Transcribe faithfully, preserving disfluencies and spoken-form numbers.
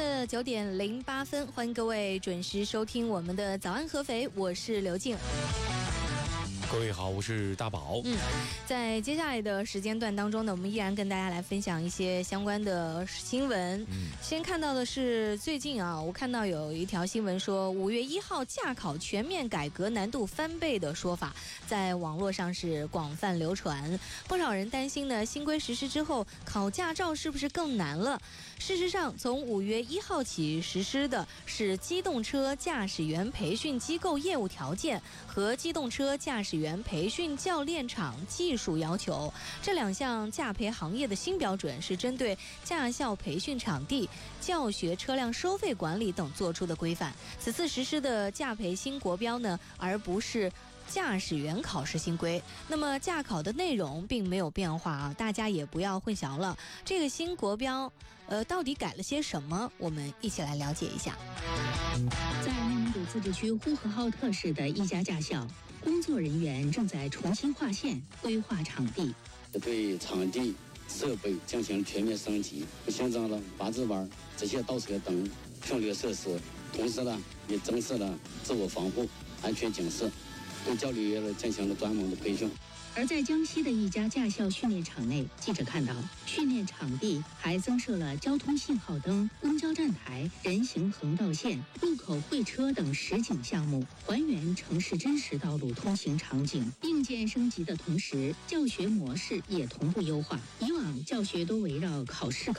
的九点零八分，欢迎各位准时收听我们的早安合肥，我是刘静。 各位好，我是大宝。 嗯，在接下来的时间段当中呢，我们依然跟大家来分享一些相关的新闻。嗯，先看到的是最近啊，我看到有一条新闻说，五月一号驾考全面改革难度翻倍的说法，在网络上是广泛流传。不少人担心呢，新规实施之后，考驾照是不是更难了？事实上，从五月一号起实施的是机动车驾驶员培训机构业务条件和机动车驾驶员培训教练场技术要求，这两项驾培行业的新标准是针对驾校培训场地、教学车辆收费管理等做出的规范。此次实施的驾培新国标呢，而不是驾驶员考试新规。那么驾考的内容并没有变化啊，大家也不要混淆了。这个新国标，呃，到底改了些什么？我们一起来了解一下。 在内蒙古自治区呼和浩特市的一家驾校，工作人员正在重新划线、规划场地， 对场地设备进行全面升级，新增了八字弯、直线倒车等停留设施，同时呢，也增设了自我防护、安全警示，对教练员进行了专门的培训。 而在江西的一家驾校训练场内，记者看到，训练场地还增设了交通信号灯、公交站台、人行横道线、路口会车等实景项目，还原城市真实道路通行场景。硬件升级的同时，教学模式也同步优化。以往教学都围绕考试